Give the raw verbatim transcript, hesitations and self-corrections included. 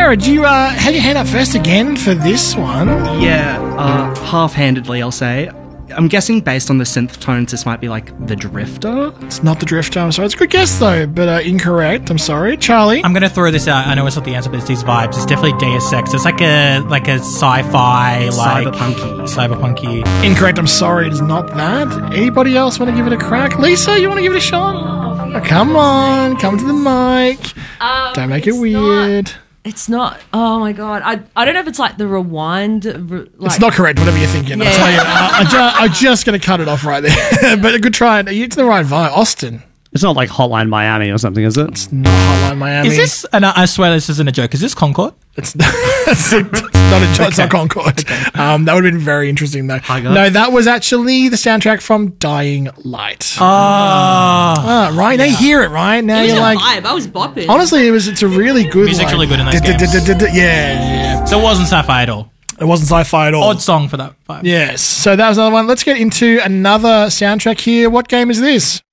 Jared, you uh, had your hand up first again for this one. Yeah, uh, half-handedly, I'll say. I'm guessing based on the synth tones, this might be like The Drifter. It's not The Drifter, I'm sorry. It's a good guess, though, but uh, incorrect. I'm sorry. Charlie? I'm going to throw this out. I know it's not the answer, but it's these vibes. It's definitely Deus Ex. It's like a like a sci-fi, like... Cyberpunky. Cyberpunky. Incorrect, I'm sorry. It is not that. Anybody else want to give it a crack? Lisa, you want to give it a shot? Oh, oh, come on. Come to the mic. Um, Don't make it it's weird. Not, it's not... Oh, my God. I I don't know if it's like the rewind... Re, like, It's not correct, whatever you're thinking. Yeah. I'll tell you. I, I ju- I'm just going to cut it off right there. But a good try. It's the right vibe. Austin. It's not like Hotline Miami or something, is it? It's not Hotline Miami. Is this... And I I swear this isn't a joke. Is this Concord? It's not, it's not a joke. It's not Concord. Um, that would have been very interesting, though. No, that was actually the soundtrack from Dying Light. Ah. Ah, right. Now you hear it, right? Now It was you're a like... vibe. I was bopping. Honestly, it was. It's a really good... Music's like, really good in those d- d- games. d- d- d- Yeah, yeah. So it wasn't sci-fi at all. It wasn't sci-fi at all. Odd song for that vibe. Yes. So that was another one. Let's get into another soundtrack here. What game is this?